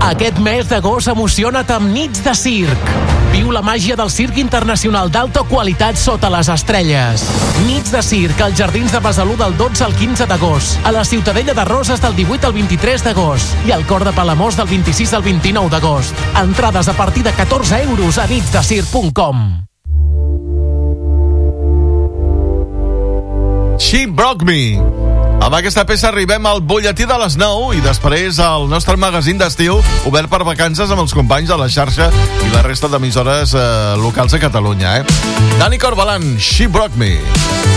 Aquest mes d'agost emociona't amb nits de circ. Viu la màgia del Circ Internacional d'Alta Qualitat sota les estrelles. Nits de circ als Jardins de Besalú del 12 al 15 d'agost, a la Ciutadella de Roses del 18 al 23 d'agost i al Cor de Palamós del 26 al 29 d'agost. Entrades a partir de 14 euros a nitsdecirc.com. She Broke Me. Amb aquesta peça arribem al butlletí de les 9 i després al nostre magazín d'estiu obert per vacances amb els companys de la xarxa i la resta d'emissores locals a Catalunya. Dani Corbalan, She Broke Me.